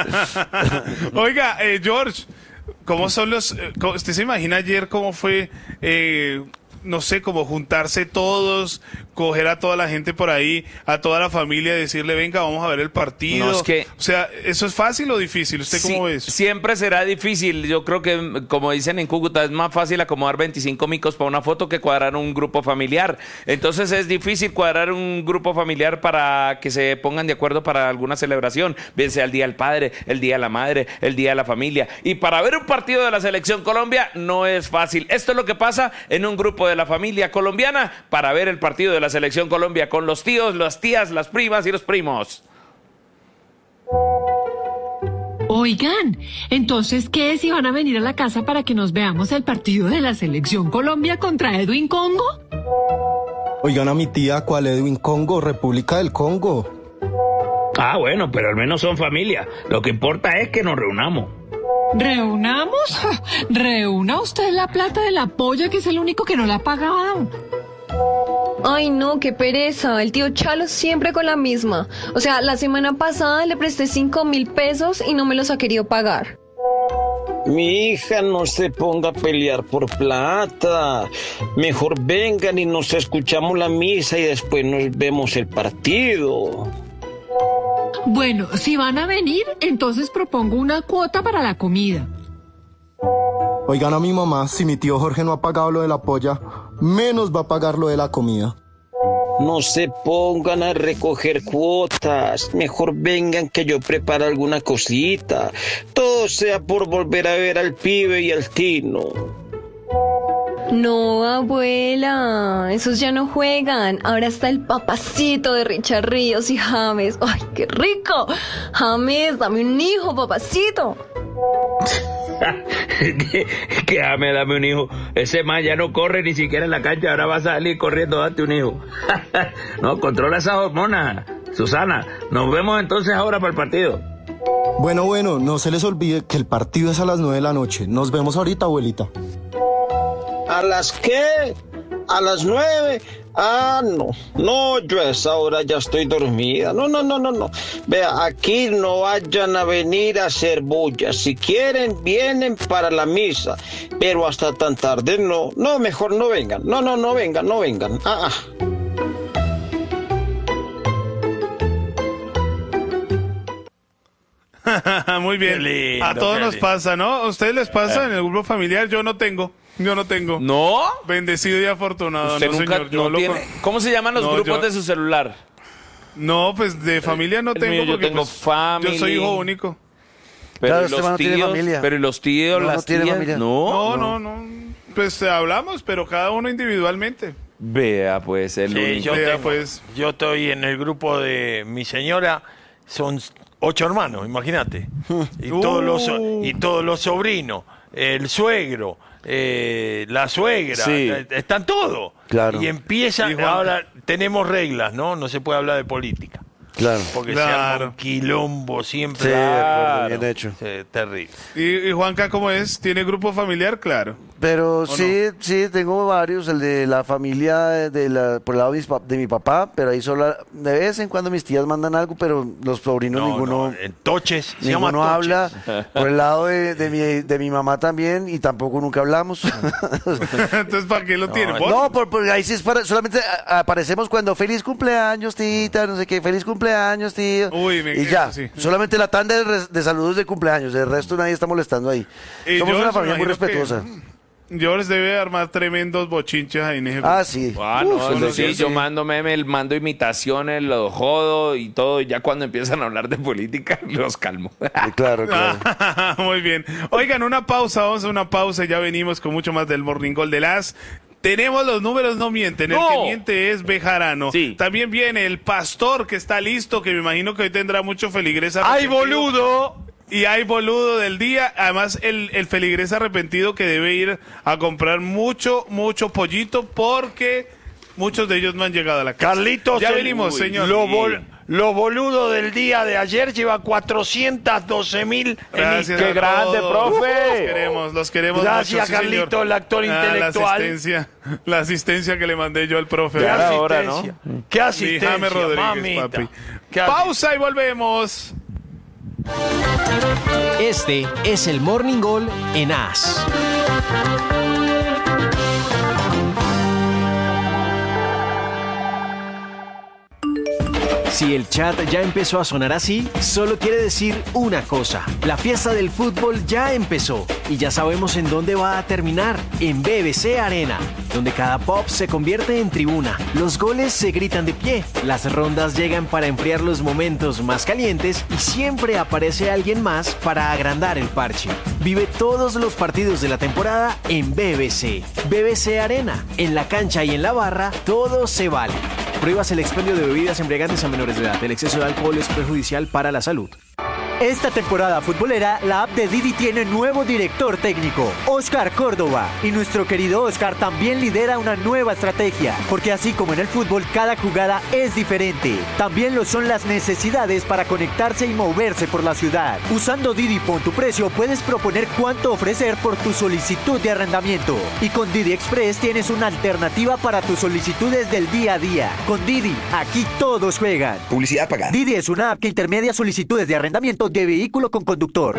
Oiga, eh, George, ¿cómo son los...? Eh, cómo, ¿usted se imagina ayer cómo fue... Eh, no sé, como juntarse todos, coger a toda la gente por ahí, a toda la familia, decirle, venga, vamos a ver el partido? No, es que, o sea, ¿eso es fácil o difícil? ¿Usted sí, cómo ve? Siempre será difícil. Yo creo que, como dicen en Cúcuta, es más fácil acomodar veinticinco micos para una foto que cuadrar un grupo familiar. Entonces es difícil cuadrar un grupo familiar para que se pongan de acuerdo para alguna celebración, bien sea el Día del Padre, el Día de la Madre, el Día de la Familia. Y para ver un partido de la Selección Colombia no es fácil. Esto es lo que pasa en un grupo de la familia colombiana para ver el partido de la Selección Colombia con los tíos, las tías, las primas y los primos. Oigan, entonces, ¿qué si van a venir a la casa para que nos veamos el partido de la Selección Colombia contra Edwin Congo? Oigan a mi tía, ¿cuál Edwin Congo? República del Congo. Ah, bueno, pero al menos son familia. Lo que importa es que nos reunamos. ¿Reunamos? Reúna usted la plata de la polla, que es el único que no la ha pagado. Ay, no, qué pereza. El tío Chalo siempre con la misma. O sea, la semana pasada le presté cinco mil pesos y no me los ha querido pagar. Mi hija, no se ponga a pelear por plata. Mejor vengan y nos escuchamos la misa y después nos vemos el partido. Bueno, si van a venir, entonces propongo una cuota para la comida. Oigan a mi mamá, si mi tío Jorge no ha pagado lo de la polla, menos va a pagar lo de la comida. No se pongan a recoger cuotas. Mejor vengan que yo preparo alguna cosita. Todo sea por volver a ver al pibe y al Tino. No, abuela, esos ya no juegan. Ahora está el papacito de Richard Ríos y James. ¡Ay, qué rico! James, dame un hijo, papacito. que, que dame, dame un hijo. Ese man ya no corre ni siquiera en la cancha, ahora va a salir corriendo, date un hijo. No, controla esas hormonas, Susana. Nos vemos entonces ahora para el partido. Bueno, bueno, no se les olvide que el partido es a las nueve de la noche. Nos vemos ahorita, abuelita. ¿A las qué? ¿A las nueve? Ah, no, no, yo a esa hora ya estoy dormida. No, no, no, no, no. Vea, aquí no vayan a venir a hacer bulla. Si quieren, vienen para la misa. Pero hasta tan tarde no. No, mejor no vengan. No, no, no vengan, no vengan. Ah, ah. Muy bien. Lindo, a todos nos lindo. pasa, ¿no? ¿A ustedes les pasa en el grupo familiar? Yo no tengo. Yo no tengo. ¿No? Bendecido y afortunado. Usted no, nunca señor. Yo no lo tiene... con- ¿Cómo se llaman los No, grupos yo- de su celular? No, pues de familia no El tengo mío, yo porque tengo pues, family. yo soy hijo único. Pero Claro, ¿y este los man no tiene tíos, familia. pero ¿y los tíos, No, las no tiene tías? familia. No. No, no, no. Pues eh, hablamos, pero cada uno individualmente. Vea, pues, el Sí, único. yo, Vea, tengo- pues. yo estoy en el grupo de mi señora, son ocho hermanos, imagínate. Y, todos los, so- Uh. y todos los sobrinos, el suegro, eh, la suegra, Sí. eh, están todos. Claro. Y empiezan, Y Juan- ahora tenemos reglas, ¿no? No se puede hablar de política. Claro. Porque se arma Claro. un quilombo siempre. Sí, de acuerdo, Claro. bien hecho. Sí, terrible. ¿Y, y Juanca cómo es? ¿Tiene grupo familiar? Claro. Pero sí, sí, tengo varios, el de la familia de la, por el lado de, mis pa- de mi papá, pero ahí solo de vez en cuando mis tías mandan algo, pero los sobrinos No, ninguno, no, en Toches, se llama ninguno Toches. habla. Por el lado de, de, mi, de mi mamá también, y tampoco nunca hablamos. Entonces, ¿para qué lo tiene? ¿Vos? No, por, por ahí sí es para, solamente a- aparecemos cuando feliz cumpleaños, tita, no sé qué, feliz cumpleaños, tío. Uy, me y ya, sí. solamente la tanda de, res- de saludos de cumpleaños, el resto nadie está molestando ahí. Y Somos yo una les familia muy imagino que, respetuosa. Yo les debe armar tremendos bochinches ahí en ese Ah, grupo. sí. Ah, Uf, no, eso eso sí, sí. yo mando memes, mando imitaciones, los jodo y todo, y ya cuando empiezan a hablar de política, los calmo. Sí, claro, claro. Muy bien. Oigan, una pausa, vamos a una pausa y ya venimos con mucho más del Morning Call de las. Tenemos los números, no mienten. El No. que miente es Bejarano. Sí. También viene el pastor que está listo, que me imagino que hoy tendrá mucho feligrés ¡Ay, arrepentido. boludo! Y hay boludo del día. Además, el, el feligrés arrepentido que debe ir a comprar mucho, mucho pollito porque muchos de ellos no han llegado a la casa. Carlitos, ya el- venimos, Uy, señor. Lo, Y- bol- lo boludo del día de ayer lleva cuatrocientos doce mil. Gracias ¡Qué a grande, todos. profe! Los queremos, los queremos Gracias, mucho, sí, señor. Carlito, el actor Ah, intelectual. La asistencia, la asistencia que le mandé yo al profe. ¿Qué Ya era hora, asistencia? ¿no? ¿Qué Mi asistencia, James Rodríguez, mamita? papi. ¿Qué asistencia? Pausa y volvemos. Este es el Morning Call en A S. Si el chat ya empezó a sonar así, solo quiere decir una cosa. La fiesta del fútbol ya empezó y ya sabemos en dónde va a terminar, en B B C Arena, donde cada pop se convierte en tribuna. Los goles se gritan de pie, las rondas llegan para enfriar los momentos más calientes y siempre aparece alguien más para agrandar el parche. Vive todos los partidos de la temporada en B B C. B B C Arena, en la cancha y en la barra, todo se vale. Prohíbas el expendio de bebidas embriagantes a menores de edad. El exceso de alcohol es perjudicial para la salud. Esta temporada futbolera, la app de Didi tiene nuevo director técnico, Oscar Córdoba. Y nuestro querido Oscar también lidera una nueva estrategia, porque así como en el fútbol, cada jugada es diferente. También lo son las necesidades para conectarse y moverse por la ciudad. Usando Didi Pon tu Precio, puedes proponer cuánto ofrecer por tu solicitud de arrendamiento. Y con Didi Express tienes una alternativa para tus solicitudes del día a día. Con Didi, aquí todos juegan. Publicidad pagada. Didi es una app que intermedia solicitudes de arrendamiento de vehículo con conductor.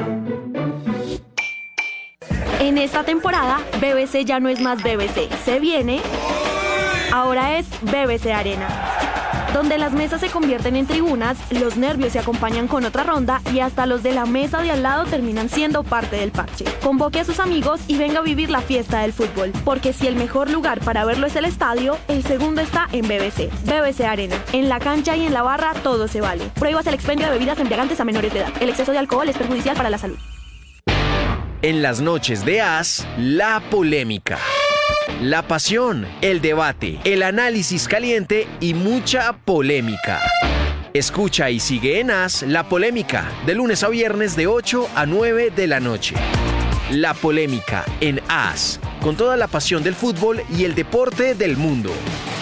En esta temporada, B B C ya no es más B B C. Se viene, ahora es B B C Arena, donde las mesas se convierten en tribunas, los nervios se acompañan con otra ronda y hasta los de la mesa de al lado terminan siendo parte del parche. Convoque a sus amigos y venga a vivir la fiesta del fútbol, porque si el mejor lugar para verlo es el estadio, el segundo está en B B C. B B C Arena. En la cancha y en la barra todo se vale. Prohíbas el expendio de bebidas embriagantes a menores de edad. El exceso de alcohol es perjudicial para la salud. En las noches de As, la polémica. La pasión, el debate, el análisis caliente y mucha polémica. Escucha y sigue en As La Polémica, de lunes a viernes de ocho a nueve de la noche. La Polémica en As, con toda la pasión del fútbol y el deporte del mundo.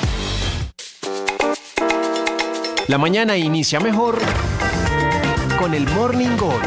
La mañana inicia mejor con el Morning Gol.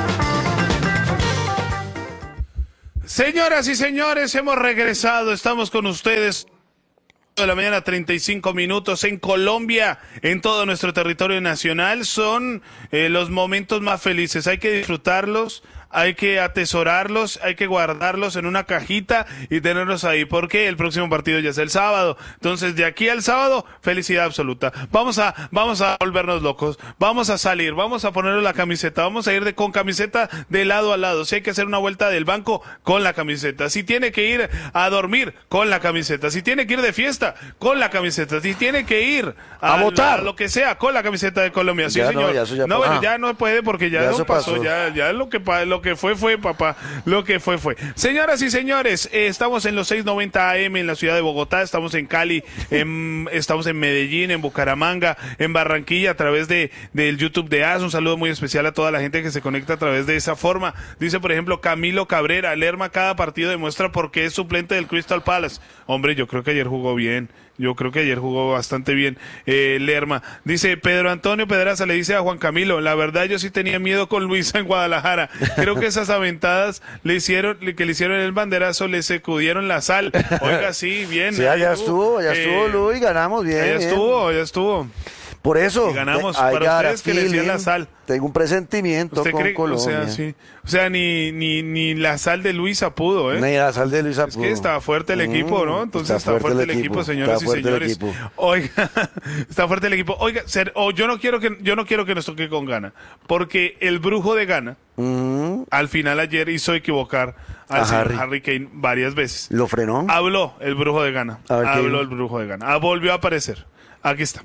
Señoras y señores, hemos regresado, estamos con ustedes de la mañana, treinta y cinco minutos en Colombia, en todo nuestro territorio nacional. Son eh, los momentos más felices, hay que disfrutarlos, hay que atesorarlos, hay que guardarlos en una cajita y tenerlos ahí, porque el próximo partido ya es el sábado. Entonces, de aquí al sábado, felicidad absoluta. Vamos a, vamos a volvernos locos, vamos a salir, vamos a ponernos la camiseta, vamos a ir de, con camiseta de lado a lado. Si hay que hacer una vuelta del banco, con la camiseta. Si tiene que ir a dormir, con la camiseta. Si tiene que ir de fiesta, con la camiseta. Si tiene que ir a, a votar, a lo que sea, con la camiseta de Colombia. Sí, ya señor. No, ya, eso ya no, bueno, ya no puede porque ya, ya no pasó, pasó. ya, ya lo que lo que fue fue, papá, lo que fue fue. Señoras y señores, eh, estamos en los seiscientos noventa A M en la ciudad de Bogotá, estamos en Cali, en, estamos en Medellín, en Bucaramanga, en Barranquilla, a través de del YouTube de A S. Un saludo muy especial a toda la gente que se conecta a través de esa forma. Dice, por ejemplo, Camilo Cabrera, Lerma cada partido demuestra por qué es suplente del Crystal Palace. Hombre, yo creo que ayer jugó bien. Yo creo que ayer jugó bastante bien eh, Lerma. Dice Pedro Antonio Pedraza, le dice a Juan Camilo, la verdad yo sí tenía miedo con Luisa en Guadalajara. Creo que esas aventadas le hicieron, que le hicieron el banderazo, le sacudieron la sal. Oiga, sí, bien. Sí, allá estuvo, allá eh, estuvo Luis, ganamos bien. Allá bien. estuvo, allá estuvo. Por eso, y ganamos, I para ustedes que le decían la sal. Tengo un presentimiento ¿Usted con cree, Colombia. O sea, sí, o sea ni, ni, ni la sal de Luisa pudo, ¿eh? Ni la sal de Luisa es pudo. Es que estaba fuerte el equipo, ¿no? Entonces está, está fuerte, fuerte el equipo, equipo señoras y señores. Oiga, está fuerte el equipo. Oiga, ser, oh, yo no quiero que yo no quiero que nos toque con Ghana, porque el brujo de Ghana, uh-huh. al final ayer hizo equivocar al señor Harry. Harry Kane varias veces. ¿Lo frenó? Habló el brujo de Ghana. Ver, Habló ¿qué? el brujo de Ghana. Ah, volvió a aparecer. Aquí está.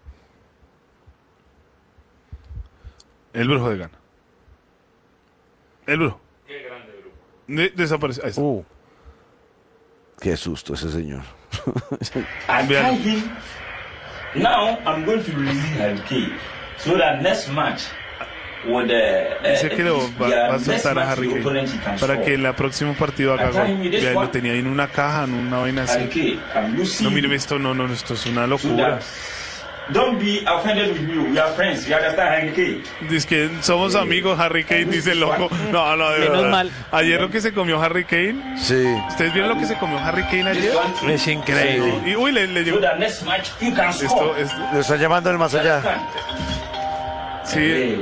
El brujo de Ghana. El brujo. Qué grande brujo. De desapareció. Ahí está. Uh, qué susto ese señor. I tell him, now I'm going to release Harry Kane so that next match with the, uh, Dice que lo va, va a soltar a Harry Kane para que en el próximo partido haga gol. Ya lo tenía ahí en una caja, en una vaina así. No, mire esto, no, no, esto es una locura. Don't be offended with me. We are friends. You understand, Harry Kane? Dice que somos amigos, Harry Kane, dice el loco. No, no, de Menos verdad. mal. Ayer lo que se comió Harry Kane. Sí. ¿Ustedes vieron lo que se comió Harry Kane ayer? Es increíble. Sí. Y uy, le, le llegó. Esto, esto. Lo está llamando el más allá. Sí.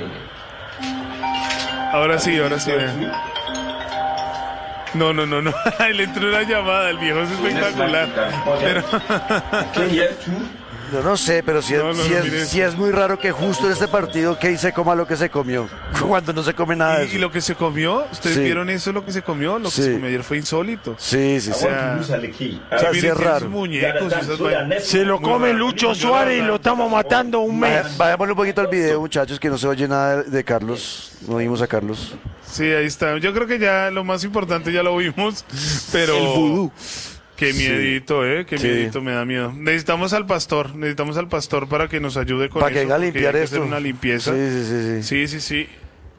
Ahora sí, ahora sí. Vean. No, no, no, no. Le entró una llamada, el viejo es espectacular. Pero... Yo no sé, pero si, no, es, no, si, no, es, si es muy raro que justo en este partido Kane se coma lo que se comió, cuando no se come nada de ¿Y, eso. y lo que se comió? ¿Ustedes Sí. vieron eso, lo que se comió? Lo que Sí. se comió ayer fue insólito. Sí, sí, O sí. sea, O sea, miren, sí es tiene raro. esos muñecos y esas vainas. Se lo Muy come raro. Lucho Suárez y lo estamos matando un mes. Vaya- Vayámosle un poquito al video, muchachos, que no se oye nada de, de Carlos. No oímos a Carlos. Sí, ahí está. Yo creo que ya lo más importante ya lo vimos, pero... El vudú. Qué miedito, ¿eh? Qué Sí. miedito, me da miedo. Necesitamos al pastor, necesitamos al pastor para que nos ayude con Para que eso. venga a porque limpiar hay que esto. hacer una limpieza. Sí, sí, sí, sí. Sí, sí, sí.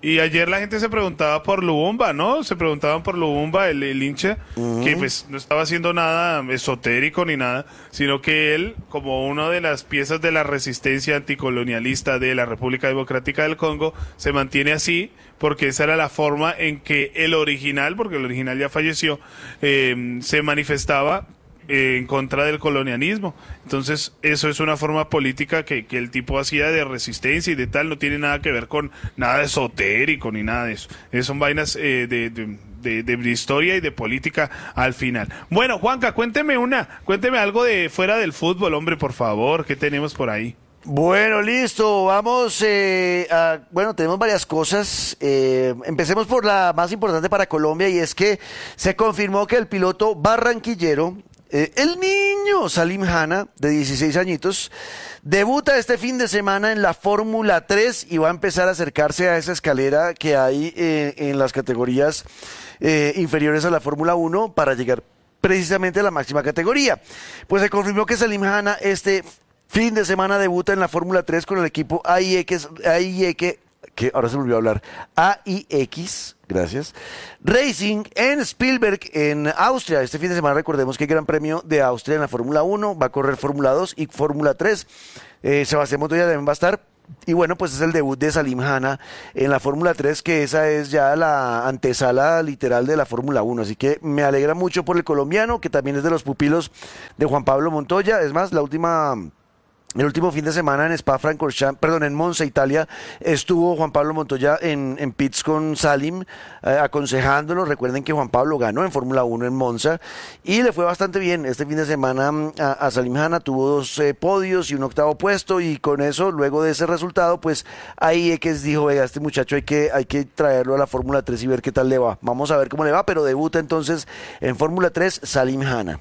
Y ayer la gente se preguntaba por Lubumba, ¿no? Se preguntaban por Lubumba, el, el hincha, uh-huh. que pues no estaba haciendo nada esotérico ni nada, sino que él, como una de las piezas de la resistencia anticolonialista de la República Democrática del Congo, se mantiene así, porque esa era la forma en que el original, porque el original ya falleció, eh, se manifestaba Eh, en contra del colonialismo. Entonces eso es una forma política que, que el tipo hacía de resistencia y de tal, no tiene nada que ver con nada esotérico ni nada de eso. Eh, son vainas eh, de, de, de, de historia y de política al final. Bueno, Juanca, cuénteme una, cuénteme algo de fuera del fútbol, hombre, por favor, ¿qué tenemos por ahí? Bueno, listo, vamos eh, a, bueno, tenemos varias cosas, eh, empecemos por la más importante para Colombia, y es que se confirmó que el piloto barranquillero, Eh, el niño Salim Hanna, de dieciséis añitos, debuta este fin de semana en la Fórmula tres y va a empezar a acercarse a esa escalera que hay eh, en las categorías eh, inferiores a la Fórmula uno para llegar precisamente a la máxima categoría. Pues se confirmó que Salim Hanna este fin de semana debuta en la Fórmula tres con el equipo A I X, A I X, que ahora se me olvidó hablar, A I X, gracias, Racing en Spielberg, en Austria. Este fin de semana recordemos que hay Gran Premio de Austria en la Fórmula uno, va a correr Fórmula dos y Fórmula tres, eh, Sebastián Montoya también va a estar, y bueno, pues es el debut de Salim Hanna en la Fórmula tres, que esa es ya la antesala literal de la Fórmula uno, así que me alegra mucho por el colombiano, que también es de los pupilos de Juan Pablo Montoya. Es más, la última... El último fin de semana en Spa-Francorchamps, perdón, en Monza, Italia, estuvo Juan Pablo Montoya en, en pits con Salim, eh, aconsejándolo. Recuerden que Juan Pablo ganó en Fórmula uno en Monza y le fue bastante bien. Este fin de semana a, a Salim Hanna tuvo dos eh, podios y un octavo puesto, y con eso, luego de ese resultado, pues ahí es que dijo, oiga, este muchacho hay que, hay que traerlo a la Fórmula tres y ver qué tal le va. Vamos a ver cómo le va, pero debuta entonces en Fórmula tres Salim Hanna.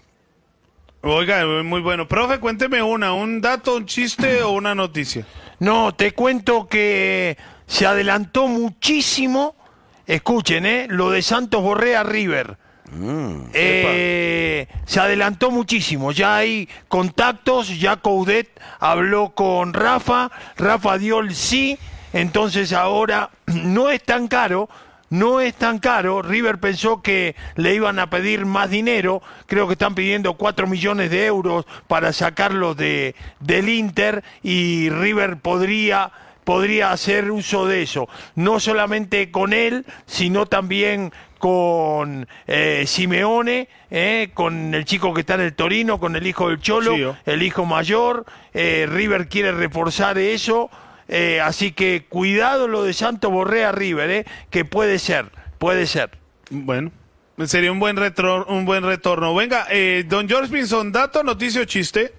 Oiga, muy bueno. Profe, cuénteme una, un dato, un chiste o una noticia. No, te cuento que se adelantó muchísimo, escuchen, ¿eh? Lo de Santos Borré a River. Mm, eh, se adelantó muchísimo, ya hay contactos, ya Coudet habló con Rafa, Rafa dio el sí, entonces ahora no es tan caro. No es tan caro. River pensó que le iban a pedir más dinero, creo que están pidiendo cuatro millones de euros para sacarlo de, del Inter, y River podría, podría hacer uso de eso, no solamente con él, sino también con eh, Simeone, eh, con el chico que está en el Torino, con el hijo del Cholo, sí, el hijo mayor. eh, River quiere reforzar eso. Eh, así que cuidado lo de Santos Borré a River, eh, que puede ser, puede ser. Bueno, sería un buen retro, un buen retorno. Venga, eh, don George Pinson, dato, noticia o chiste.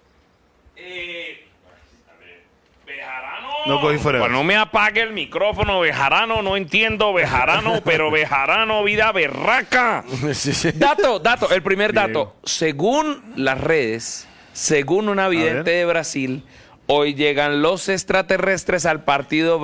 Eh, Bejarano. No cogí fuera. Pues no me apague el micrófono, Bejarano, no entiendo Bejarano, pero Bejarano, vida berraca. Sí, sí. Dato, dato, el primer Bien. dato. Según las redes, según una vidente de Brasil, hoy llegan los extraterrestres al partido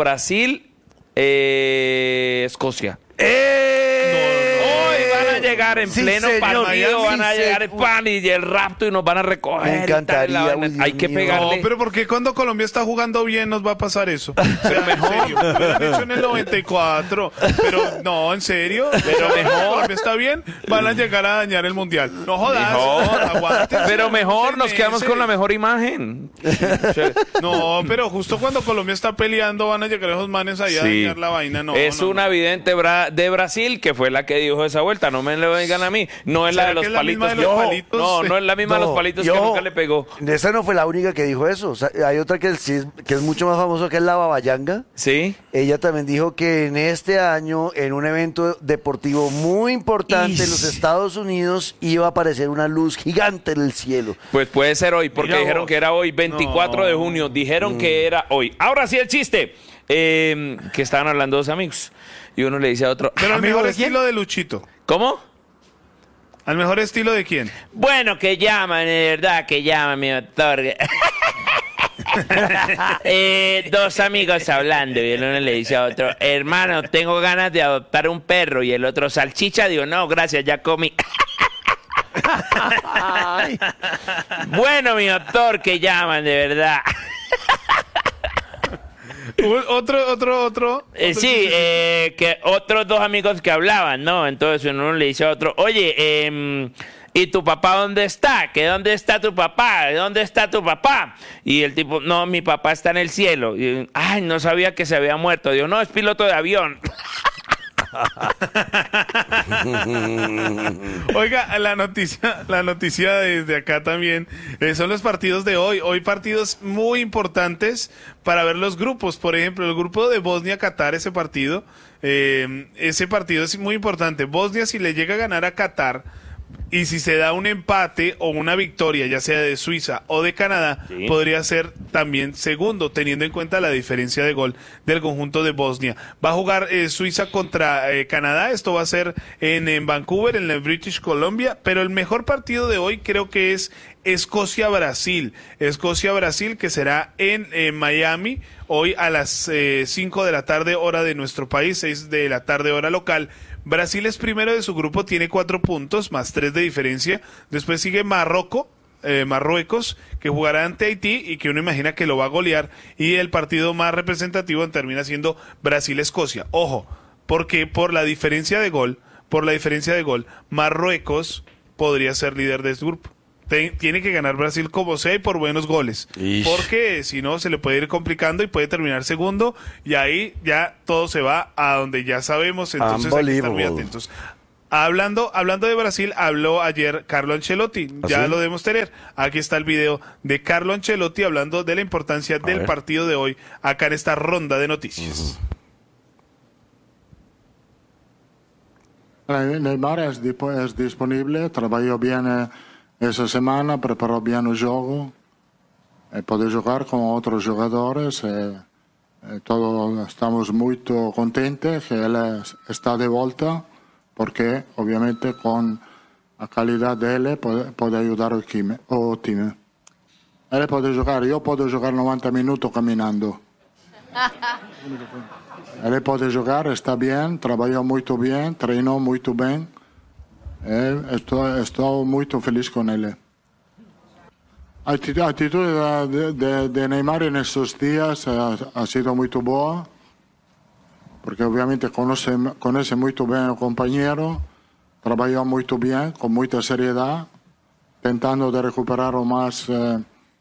Brasil-Escocia. ¡Eh! Hoy van a llegar en Sí, pleno señor, partido, sí, van a llegar el señor. pan y el rapto y nos van a recoger. Me y tal, encantaría, la vaina. uy, Hay que Dios mío. pegarle. No, pero ¿por qué cuando Colombia está jugando bien nos va a pasar eso? O sea, mejor. en serio, lo hubieran hecho en el noventa y cuatro, pero no, en serio, pero mejor, Colombia está bien, van a llegar a dañar el mundial. No jodas, Mejor. aguántense, Pero mejor, no nos se quedamos mece. con la mejor imagen. No, pero justo cuando Colombia está peleando van a llegar esos manes allá Sí. a dañar la vaina. No, es no, una no. vidente bra- de Brasil que fue la que dijo esa vuelta. No me lo digan a mí. No es la ¿Será de los que es la misma palitos. de los Yo- palitos? No, no es la misma de No, los palitos yo- que nunca le pegó. Esa no fue la única que dijo eso. O sea, hay otra que, sí es, que es mucho más famosa, que es la Babayanga. Sí. Ella también dijo que en este año, en un evento deportivo muy importante Ish. en los Estados Unidos, iba a aparecer una luz gigante en el cielo. Pues puede ser hoy, porque Mirá dijeron vos. que era hoy, veinticuatro de junio. Dijeron que era hoy. Ahora sí el chiste. Eh, que estaban hablando dos amigos. Y uno le dice a otro. Pero al ¿Amigo mejor de quién? estilo de Luchito. ¿Cómo? ¿Al mejor estilo de quién? Bueno, que llaman, de verdad, que llaman, mi doctor. eh, dos amigos hablando y el uno le dice a otro, hermano, tengo ganas de adoptar un perro, y el otro, salchicha, digo, no, gracias, ya comí. Bueno, mi doctor, que llaman, de verdad. otro, otro, otro. Eh, otro sí, chiste. eh, que otros dos amigos que hablaban, ¿no? Entonces uno le dice a otro, oye, eh, ¿y tu papá dónde está? ¿Que dónde está tu papá? ¿Dónde está tu papá? Y el tipo, no, mi papá está en el cielo. Y, ay, no sabía que se había muerto. Digo, no, es piloto de avión. Oiga, la noticia, la noticia desde acá también eh, son los partidos de hoy. Hoy partidos muy importantes para ver los grupos. Por ejemplo, el grupo de Bosnia-Qatar, ese partido, eh, ese partido es muy importante. Bosnia, si le llega a ganar a Qatar, y si se da un empate o una victoria, ya sea de Suiza o de Canadá, sí, podría ser también segundo, teniendo en cuenta la diferencia de gol del conjunto de Bosnia. Va a jugar eh, Suiza contra eh, Canadá, esto va a ser en, en Vancouver, en la British Columbia, pero el mejor partido de hoy creo que es Escocia-Brasil. Escocia-Brasil, que será en eh, Miami, hoy a las eh, cinco de la tarde, hora de nuestro país, seis de la tarde, hora local. Brasil es primero de su grupo, tiene cuatro puntos, más tres de diferencia. Después sigue Marruecos, eh, Marruecos, que jugará ante Haití y que uno imagina que lo va a golear. Y el partido más representativo termina siendo Brasil-Escocia. Ojo, porque por la diferencia de gol, por la diferencia de gol, Marruecos podría ser líder de este grupo. Tiene que ganar Brasil como sea y por buenos goles. Ish. Porque si no se le puede ir complicando y puede terminar segundo y ahí ya todo se va a donde ya sabemos, entonces hay que estar muy atentos. Hablando, hablando de Brasil, habló ayer Carlo Ancelotti, ¿Ah, ya sí? lo debemos tener. Aquí está el video de Carlo Ancelotti hablando de la importancia a del ver. partido de hoy acá en esta ronda de noticias. Uh-huh. Neymar es, es disponible, trabajó bien eh, essa semana, preparou bem o jogo, e pode jogar com outros jogadores. E, e todos estamos muito contentes que ele está de volta, porque, obviamente, com a qualidade dele, pode, pode ajudar o time, o time. Ele pode jogar, eu posso jogar noventa minutos caminhando. Ele pode jogar, está bem, trabalhou muito bem, treinou muito bem. Eh, estou, estou muito feliz com ele. A atitude de, de, de Neymar nesses dias ha, ha sido muito boa, porque obviamente conhece, conhece muito bem o companheiro, trabalhou muito bem, com muita seriedade, tentando de recuperar o mais eh,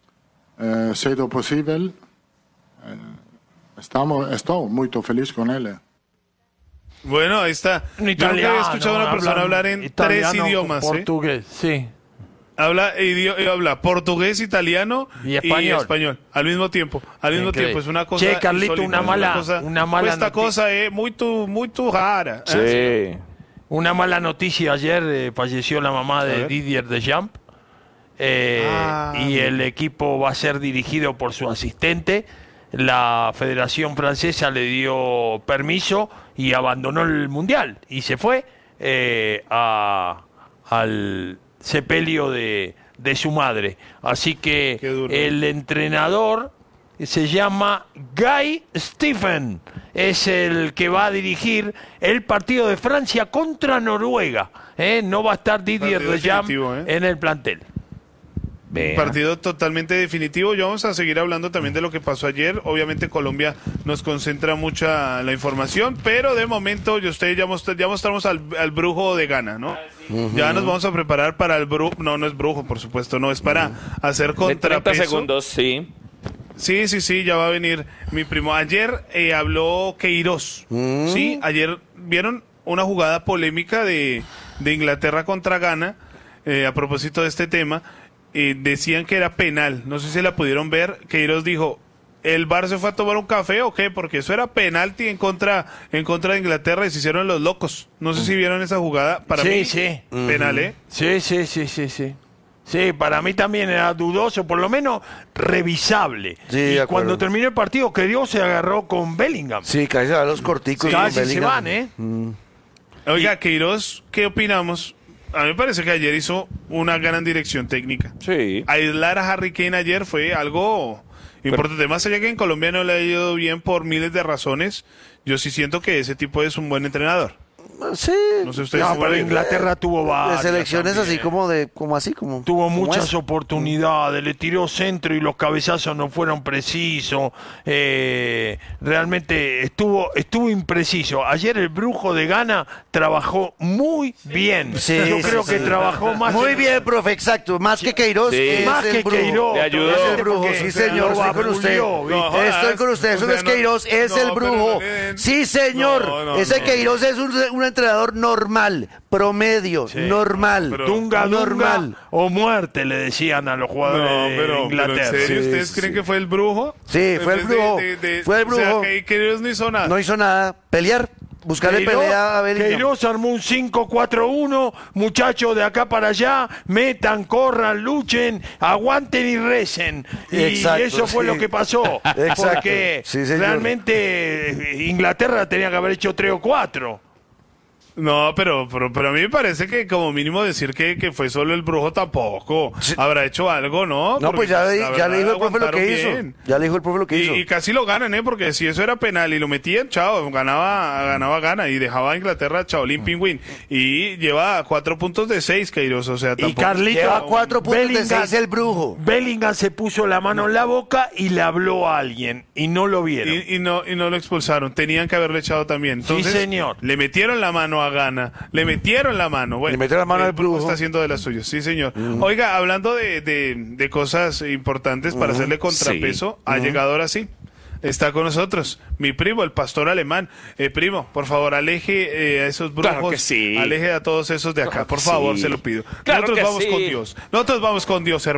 eh, cedo possível. Eh, estamos, estou muito feliz com ele. Bueno, ahí está. Yo nunca había escuchado a una persona hablar en tres idiomas. Portugués, ¿eh? sí. Habla, idio, habla portugués, italiano y español. y español al mismo tiempo. Al mismo Increíble. tiempo, es una cosa. Che, Carlito, insólita, una mala, una cosa, una mala esta cosa es muy tu, muy tu rara. Sí. ¿eh? Una mala noticia ayer, eh, falleció la mamá de Didier Deschamps. Eh, ah, y el equipo va a ser dirigido por su asistente. La Federación Francesa le dio permiso y abandonó el Mundial y se fue eh, a, al sepelio de, de su madre. Así que el entrenador se llama Guy Stephen, es el que va a dirigir el partido de Francia contra Noruega. ¿eh? No va a estar Didier Deschamps ¿eh? en el plantel. Un partido totalmente definitivo. Y vamos a seguir hablando también de lo que pasó ayer. Obviamente Colombia nos concentra mucha la información, pero de momento yo ustedes ya, most ya mostramos al, al brujo de Ghana, ¿no? Uh-huh. Ya nos vamos a preparar para el brujo. No, no es brujo, por supuesto, no, es para uh-huh. hacer contrapeso. treinta segundos, sí. Sí, sí, sí, ya va a venir mi primo. Ayer eh, habló Queiroz, uh-huh. sí, ayer vieron una jugada polémica de, de Inglaterra contra Ghana, eh, a propósito de este tema. Eh, decían que era penal, no sé si la pudieron ver. Queiroz dijo, ¿el V A R se fue a tomar un café o qué? Porque eso era penalti en contra en contra de Inglaterra y se hicieron los locos. No sé si vieron esa jugada. Para sí, mí, sí. penal, ¿eh? Sí, sí, sí, sí, sí. Sí, para mí también era dudoso, por lo menos revisable. Sí, y cuando terminó el partido, Queiroz se agarró con Bellingham. Sí, casi a los corticos. Sí, casi se van, ¿eh? Mm. Oiga, Queiroz, ¿qué opinamos? A mí me parece que ayer hizo una gran dirección técnica. Sí. Aislar a Harry Kane ayer fue algo importante. Pero, más allá que en Colombia no le ha ido bien por miles de razones, yo sí siento que ese tipo es un buen entrenador. Sí. No sé ustedes. No, pero Inglaterra tuvo De varias. selecciones también. así como de, como así, como. Tuvo como muchas esa. oportunidades, le tiró centro y los cabezazos no fueron precisos. Eh, realmente estuvo estuvo impreciso. Ayer el brujo de Ghana trabajó muy bien. Sí, Yo sí, creo sí. que trabajó más. Muy en- bien, profe, exacto. Más que Queiroz, Sí. es Más el que brujo. Queiroz. Le ayudó. Es el brujo, Porque sí, señor, lo estoy con usted. vapuleó, ¿viste? No, jodas. Estoy con usted, eso O no sea, es Queiroz, es no, el pero brujo. no le den- Sí, señor. No, no, Ese no. Queiroz es un, un entrenador normal, promedio, normal, pero- Dunga, normal. Dunga o muerte, le decían a los jugadores No, de pero, pero Inglaterra. ¿en serio Sí, ustedes sí. creen que fue el brujo? Sí, fue el En vez de- brujo. de- de- Fue el O sea, brujo. que Queiroz no hizo nada. No hizo nada. Pelear, buscarle Queiroz- pelea a Bellingham. Queiroz armó un cinco cuatro uno, muchachos de acá para allá, metan, corran, luchen, aguanten y recen. Y Exacto, eso fue sí. lo que pasó. Exacto, Porque sí, señor. realmente eh, Inglaterra tenía que haber hecho tres o cuatro. No, pero, pero, pero a mí me parece que como mínimo decir que, que fue solo el brujo tampoco. Habrá hecho algo, ¿no? No, Porque, pues ya, le- la ya le verdad, dijo el profe lo que aguantaron hizo. bien. Ya le dijo el profe lo que Y, hizo. y casi lo ganan, ¿eh? Porque si eso era penal y lo metían, chao, ganaba, ganaba, gana. Y dejaba a Inglaterra, Chaolín Pingüín. Y lleva cuatro puntos de seis, Queiroz. O sea, Y tampoco. Carlito, Lleva cuatro puntos de Bellingham- seis el brujo. Bellingham se puso la mano en la boca y le habló a alguien y no lo vieron. Y, y no, y no lo expulsaron. Tenían que haberle echado también. Entonces, señor. Le metieron la mano a Gana. Le metieron la mano. Bueno, Le metieron la mano el al brujo. Está haciendo de las suyas. Sí, señor. Oiga, hablando de, de, de cosas importantes para hacerle contrapeso, ha llegado ahora sí. Está con nosotros mi primo, el pastor alemán. Eh, primo, por favor, aleje eh, a esos brujos. Claro que sí. Aleje a todos esos de acá. Claro por que favor, sí. se lo pido. Claro Nosotros que vamos sí. con Dios. Nosotros vamos con Dios, hermano.